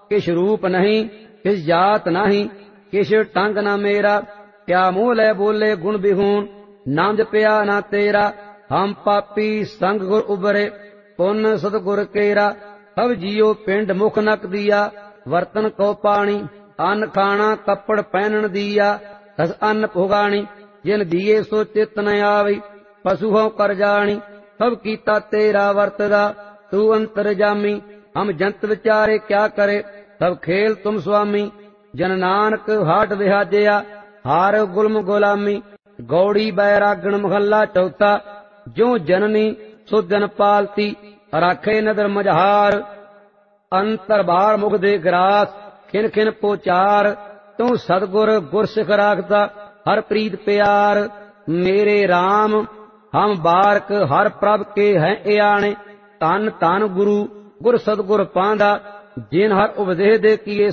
किश रूप नहीं किस जात नहीं किश टंग न मेरा। क्या मुँह लै बोले गुण बिहून नाम जपया ना तेरा। हम पापी संग गुर उबरे पुन सतगुर केरा। सब जियो पिंड मुख नक दिया वर्तन को पानी। अन्न खाना कपड़ पहनन दिया रस अन्न भुगाणी। जिन दिए सो चित न आवी पशु हो कर जानी। सब कीता तेरा वर्तदा तू अंतर जामी। हम जंत विचारे क्या करे सब खेल तुम स्वामी। जन नानक हाट विहाजया हार गुलम गुलामी। गौड़ी बैरागण महला चौथा जो जननी सो जन पालती राखे नदर मझहार। अंतर बार मुख दे ग्रास खिन खिन पोचार। तू सतगुर गुर सिख राखता हर प्रीत प्यार। मेरे राम हम बारक हर प्रभ के हैं एआणे। तन तन गुरु गुर सतगुर पांदा जिन हर उपदेश दे किए